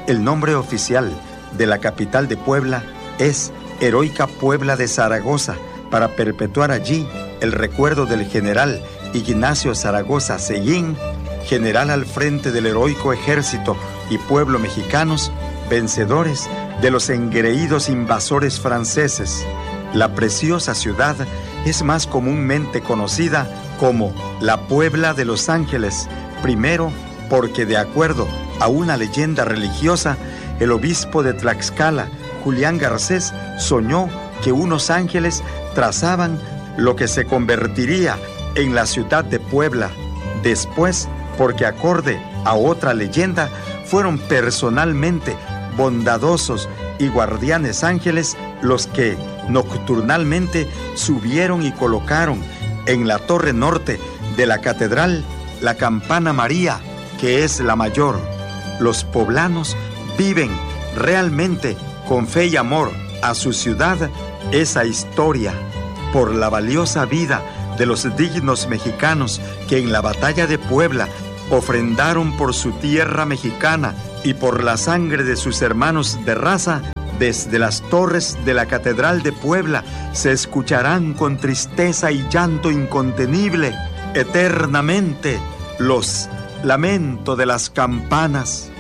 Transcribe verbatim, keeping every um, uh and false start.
El nombre oficial de la capital de Puebla es Heroica Puebla de Zaragoza, para perpetuar allí el recuerdo del general Ignacio Zaragoza Cellín, general al frente del heroico ejército y pueblo mexicanos, vencedores de los engreídos invasores franceses. La preciosa ciudad es más comúnmente conocida como la Puebla de Los Ángeles, primero porque, de acuerdo a una leyenda religiosa, el obispo de Tlaxcala, Julián Garcés, soñó que unos ángeles trazaban lo que se convertiría en la ciudad de Puebla. Después, porque acorde a otra leyenda, fueron personalmente bondadosos y guardianes ángeles los que nocturnalmente subieron y colocaron en la torre norte de la catedral la campana María, que es la mayor. Los poblanos viven realmente con fe y amor a su ciudad esa historia, por la valiosa vida de los dignos mexicanos que en la batalla de Puebla ofrendaron por su tierra mexicana y por la sangre de sus hermanos de raza. Desde las torres de la Catedral de Puebla se escucharán con tristeza y llanto incontenible eternamente los lamentos de las campanas.